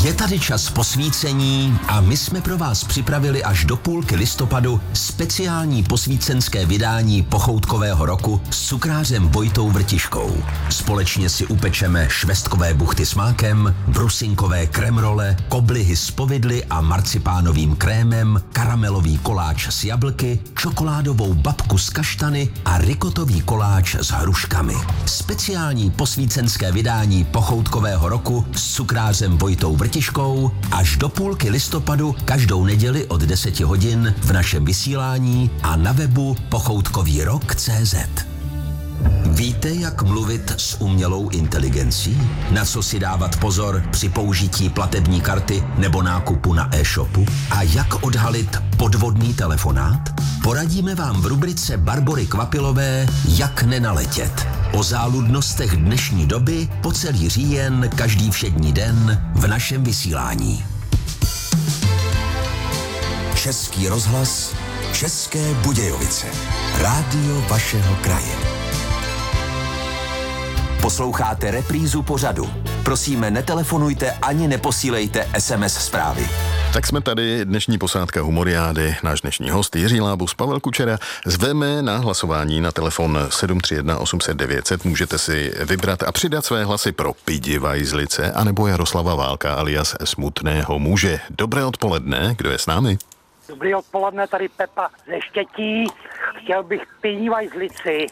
Je tady čas posvícení a my jsme pro vás připravili až do půlky listopadu speciální posvícenské vydání pochoutkového roku s cukrářem Vojtou Vrtiškou. Společně si upečeme švestkové buchty s mákem, brusinkové kremrole, koblihy s povidly a marcipánovým krémem, karamelový koláč s jablky, čokoládovou babku s kaštany a rikotový koláč s hruškami. Speciální posvícenské vydání pochoutkového roku s cukrářem Vojtou Vrtiškou až do půlky listopadu každou neděli od 10 hodin v našem vysílání a na webu pochoutkovýrok.cz. Víte, jak mluvit s umělou inteligencí? Na co si dávat pozor při použití platební karty nebo nákupu na e-shopu? A jak odhalit podvodný telefonát? Poradíme vám v rubrice Barbory Kvapilové Jak nenaletět. O záludnostech dnešní doby po celý říjen každý všední den v našem vysílání. Český rozhlas, České Budějovice. Rádio vašeho kraje. Posloucháte reprízu pořadu. Prosíme, netelefonujte ani neposílejte SMS zprávy. Tak jsme tady, dnešní posádka Humoriády, náš dnešní host Jiří Lábus, Pavel Kučera. Zveme na hlasování na telefon 731 800 900. Můžete si vybrat a přidat své hlasy pro Pidi Vajzlice anebo Jaroslava Válka alias Smutného muže. Dobré odpoledne, kdo je s námi? Dobrý odpoledne, tady Pepa ze Štětí. Chtěl bych Pidi Vajzlici.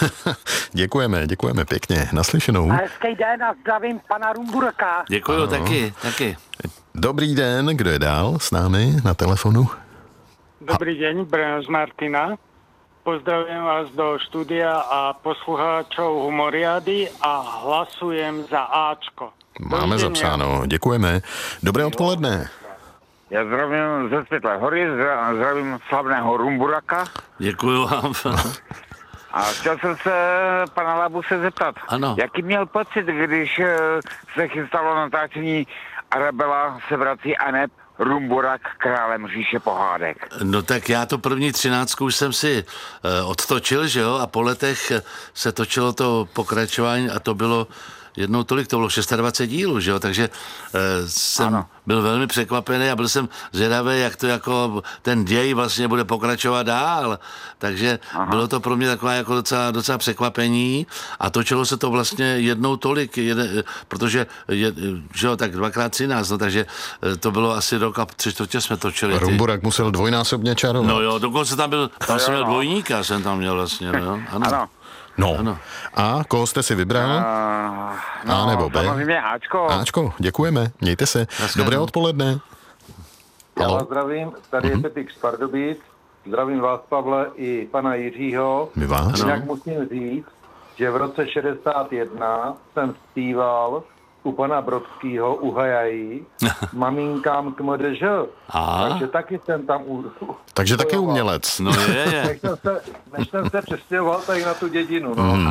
Děkujeme pěkně. Naslyšenou. A hezký den a zdravím pana Rumburka. Děkuju, taky. Dobrý den, kdo je dál s námi na telefonu? Dobrý deň, z Martina. Pozdravujem vás do štúdia a poslucháčov Humoriady a hlasujem za Ačko. Máme zapsáno, děkujeme. Dobré odpoledne. Já zdravím ze Světlé hory, zdravím slavného Rumburaka. Děkuju vám. A chtěl jsem se pana Labuse zeptat, Ano. Jaký měl pocit, když se chystalo natáčení Arabela se vrací aneb Rumburak králem říše pohádek. No tak já to první 13 už jsem si odtočil, že jo, a po letech se točilo to pokračování a to bylo jednou tolik, to bylo 26 dílů, že jo, takže jsem byl velmi překvapený a byl jsem zvědavý, jak to jako ten děj vlastně bude pokračovat dál, takže bylo to pro mě takové jako docela překvapení a točilo se to vlastně jednou tolik, protože, že jo, tak 2x13, no, takže to bylo asi rok a 3/4 jsme točili. Rumburak musel dvojnásobně čarovat. No jo, dokonce tam jsem měl dvojníka, jsem tam měl vlastně, no, ano. No, ano. A koho jste si vybral? A nebo B? Samozřejmě Ačko. Ačko, děkujeme, mějte se. Dobré odpoledne. Já vás zdravím, tady je Pepík z Pardubic. Zdravím vás, Pavle, i pana Jiřího. My vás. Jinak musím říct, že v roce 61 jsem zpíval u pana Brodskýho u Hajají Maminkám k MDŽ. Takže taky jsem tam Takže taky umělec. No je. Než jsem se přestěhoval tady na tu dědinu.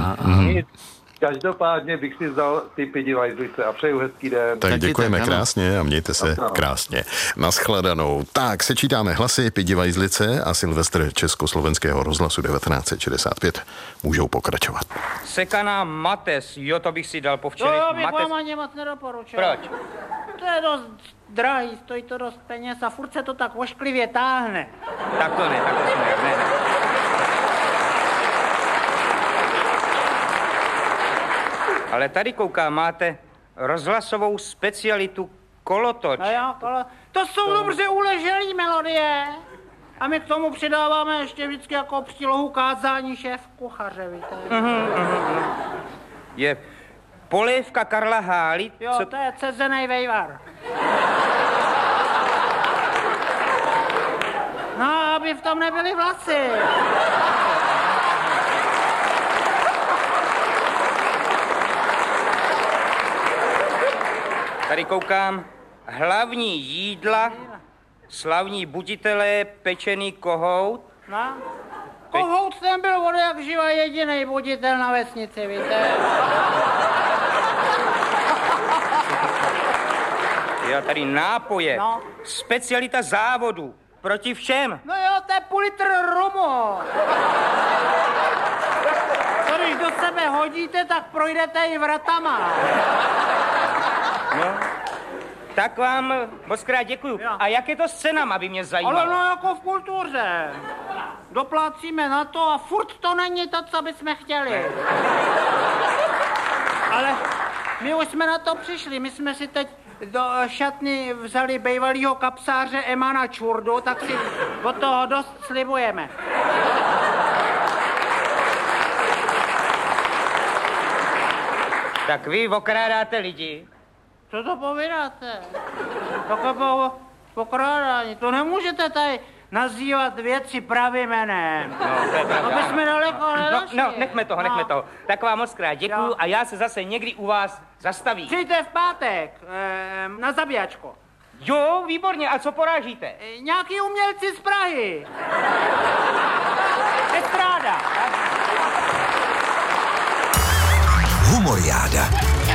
Každopádně bych si vzal ty Pidi Vajzlice a přeju hezký den. Tak děkujeme krásně a mějte se krásně. Naschledanou. Tak, sečítáme hlasy Pidi Vajzlice a Silvestr Československého rozhlasu 1965 můžou pokračovat. Sekaná mates, jo, to bych si dal povčelit. To bych vám ani moc nedoporučil. Proč? To je dost drahý, stojí to dost peněz a furt se to tak ošklivě táhne. Tak to ne. Ale tady koukám, máte rozhlasovou specialitu kolotoč. No jo, to jsou dobře uleželý melodie. A my k tomu přidáváme ještě vždycky jako přílohu kázání šéf kuchaře, víte. Je polévka Karla Hály. Jo, to je cezenej vejvar. No, aby v tom nebyly vlasy. Tady koukám, hlavní jídla, slavní buditelé, pečený kohout. No, kohout ten byl od jak živa jedinej buditel na vesnici, víte. Jo, tady nápoje, No. specialita závodu, proti všem. No jo, to je půl litr rumu. To když do sebe hodíte, tak projdete i vratama. No. Tak vám moc krát děkuju. A jak je to s cenama, by mě zajímalo? Ale no jako v kultuře. Doplácíme na to a furt to není to, co bychom chtěli. Ale my už jsme na to přišli. My jsme si teď do šatny vzali bývalýho kapsáře Emana Čurdu, tak si od toho dost slibujeme. Tak vy okrádáte lidi. Co to povídáte? Takové pokrádání. To nemůžete tady nazývat věci pravým jménem. No, to je pravda. To bychom daleko nedošli. No, nechme toho. Tak vám moc krát děkuju a já se zase někdy u vás zastavím. Přijďte v pátek na zabíjačku. Jo, výborně. A co porážíte? Nějaký umělci z Prahy. Estráda. Humoriáda.